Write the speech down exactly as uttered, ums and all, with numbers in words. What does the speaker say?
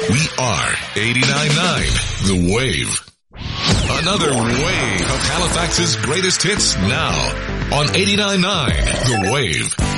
We are eighty-nine point nine The Wave. Another wave of Halifax's greatest hits now on eighty-nine point nine The Wave.